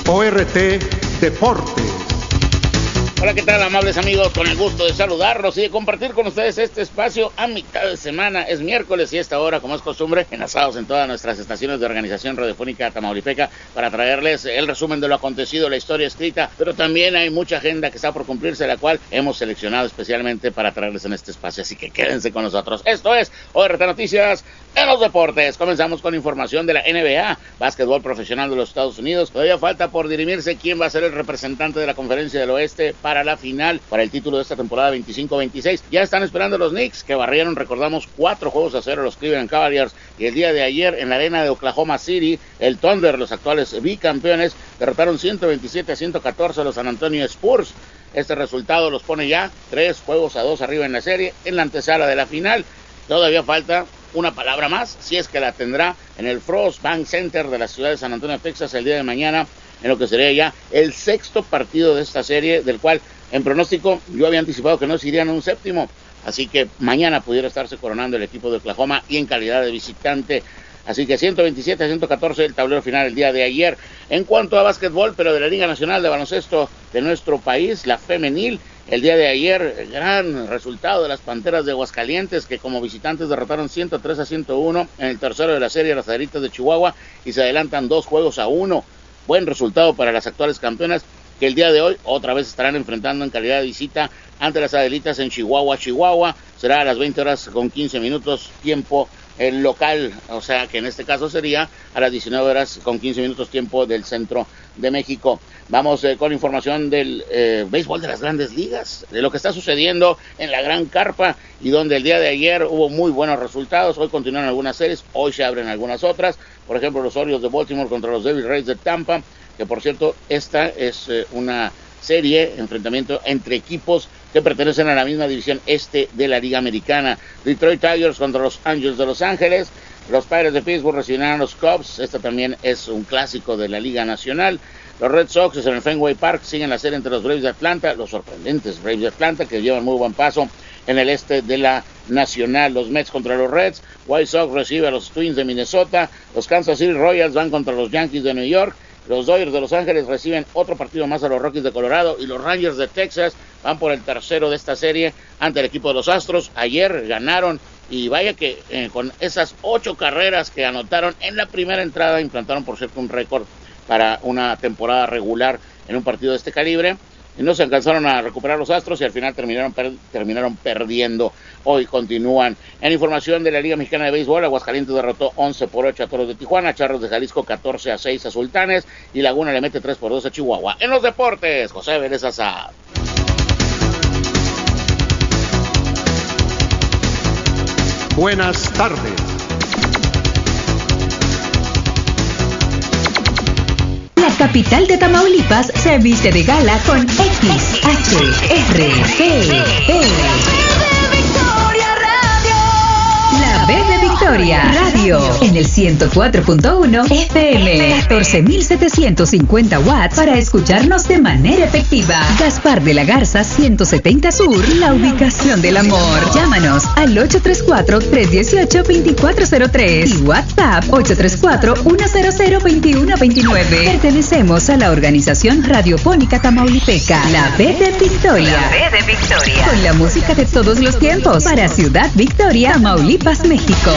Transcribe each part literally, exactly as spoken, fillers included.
O R T Deportes. Hola, ¿qué tal, amables amigos? Con el gusto de saludarlos y de compartir con ustedes este espacio a mitad de semana. Es miércoles y a esta hora, como es costumbre, enlazados en todas nuestras estaciones de Organización Radiofónica Tamaulipeca para traerles el resumen de lo acontecido, la historia escrita, pero también hay mucha agenda que está por cumplirse, la cual hemos seleccionado especialmente para traerles en este espacio, así que quédense con nosotros. Esto es O R T Noticias en los deportes. Comenzamos con información de la N B A, básquetbol profesional de los Estados Unidos. Todavía falta por dirimirse quién va a ser el representante de la Conferencia del Oeste para la final, para el título de esta temporada veinticinco veintiséis. Ya están esperando los Knicks, que barrieron, recordamos, cuatro juegos a cero los Cleveland Cavaliers, y el día de ayer en la arena de Oklahoma City, el Thunder, los actuales bicampeones, derrotaron ciento veintisiete a ciento catorce a los San Antonio Spurs. Este resultado los pone ya tres juegos a dos arriba en la serie, en la antesala de la final. Todavía falta una palabra más, si es que la tendrá, en el Frost Bank Center de la ciudad de San Antonio, Texas, el día de mañana, en lo que sería ya el sexto partido de esta serie, del cual en pronóstico yo había anticipado que no se irían a un séptimo, así que mañana pudiera estarse coronando el equipo de Oklahoma y en calidad de visitante. Así que ciento veintisiete a ciento catorce el tablero final el día de ayer. En cuanto a básquetbol, pero de la Liga Nacional de Baloncesto de nuestro país, la femenil, el día de ayer, el gran resultado de las Panteras de Aguascalientes, que como visitantes derrotaron ciento tres a ciento uno en el tercero de la serie a las Adelitas de Chihuahua y se adelantan dos juegos a uno. Buen resultado para las actuales campeonas, que el día de hoy otra vez estarán enfrentando en calidad de visita ante las Adelitas en Chihuahua, Chihuahua. Será a las veinte horas con quince minutos tiempo el local, o sea que en este caso sería a las diecinueve horas con quince minutos tiempo del centro de México. Vamos eh, con información del eh, béisbol de las grandes ligas, de lo que está sucediendo en la gran carpa y donde el día de ayer hubo muy buenos resultados. Hoy continúan algunas series, hoy se abren algunas otras, por ejemplo los Orioles de Baltimore contra los Devil Rays de Tampa, que por cierto esta es eh, una serie, enfrentamiento entre equipos que pertenecen a la misma división este de la Liga Americana. Detroit Tigers contra los Angels de Los Ángeles, los Pirates de Pittsburgh recibirán a los Cubs, esta también es un clásico de la Liga Nacional. Los Red Sox en el Fenway Park siguen la serie entre los Braves de Atlanta, los sorprendentes Braves de Atlanta que llevan muy buen paso en el este de la Nacional. Los Mets contra los Reds, White Sox recibe a los Twins de Minnesota, los Kansas City Royals van contra los Yankees de New York, los Dodgers de Los Ángeles reciben otro partido más a los Rockies de Colorado y los Rangers de Texas van por el tercero de esta serie ante el equipo de los Astros. Ayer ganaron y vaya que eh, con esas ocho carreras que anotaron en la primera entrada implantaron por cierto un récord para una temporada regular en un partido de este calibre. Y no se alcanzaron a recuperar los Astros y al final terminaron, per- terminaron perdiendo. Hoy continúan. En información de la Liga Mexicana de Béisbol, Aguascalientes derrotó once por ocho a Toros de Tijuana, Charros de Jalisco catorce a seis a Sultanes y Laguna le mete tres por dos a Chihuahua. En los deportes, José Vélez Azad. Buenas tardes. La capital de Tamaulipas se viste de gala con X H R T P. La B de Victoria Radio en el ciento cuatro punto uno F M, catorce mil setecientos cincuenta watts para escucharnos de manera efectiva. Gaspar de la Garza ciento setenta Sur, la ubicación del amor. Llámanos al ocho tres cuatro, tres uno ocho, dos cuatro cero tres y WhatsApp ocho tres cuatro, uno cero cero, dos uno dos nueve. Pertenecemos a la organización radiofónica tamaulipeca, la B de Victoria. La B de Victoria. Con la música de todos los tiempos para Ciudad Victoria, Tamaulipas, México.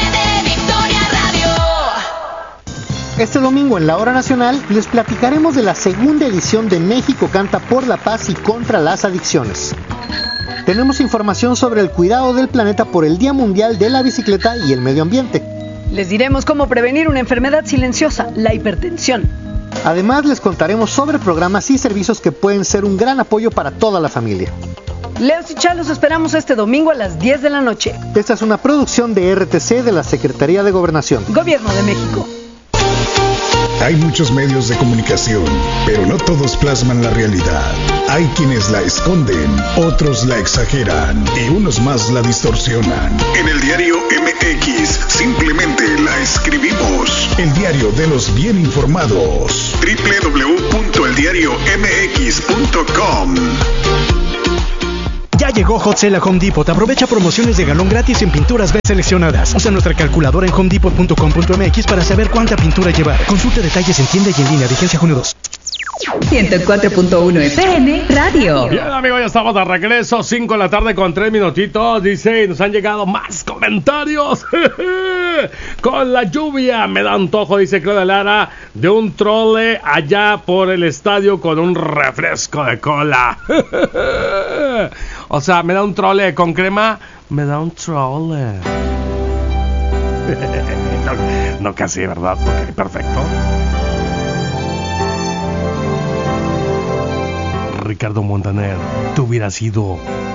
Este domingo en la Hora Nacional les platicaremos de la segunda edición de México Canta por la Paz y contra las Adicciones. Tenemos información sobre el cuidado del planeta por el Día Mundial de la Bicicleta y el Medio Ambiente. Les diremos cómo prevenir una enfermedad silenciosa, la hipertensión. Además les contaremos sobre programas y servicios que pueden ser un gran apoyo para toda la familia. Leos y Chá los esperamos este domingo a las diez de la noche. Esta es una producción de R T C de la Secretaría de Gobernación. Gobierno de México. Hay muchos medios de comunicación, pero no todos plasman la realidad. Hay quienes la esconden, otros la exageran y unos más la distorsionan. En el diario M X simplemente la escribimos. El diario de los bien informados. doble u doble u doble u punto el diario m x punto com. Ya llegó Hot Sale a Home Depot. Aprovecha promociones de galón gratis en pinturas B seleccionadas. Usa nuestra calculadora en home depot punto com punto m x para saber cuánta pintura llevar. Consulta detalles en tienda y en línea. Vigencia junio dos. ciento cuatro punto uno F M Radio. Bien, amigos, ya estamos de regreso, cinco de la tarde con tres minutitos. Dice, nos han llegado más comentarios. Con la lluvia me da antojo, dice Claudia Lara, de un trole allá por el estadio con un refresco de cola. O sea, me da un trole con crema, me da un trole. No, no casi, ¿verdad? Ok, perfecto. Ricardo Montaner, tú hubieras sido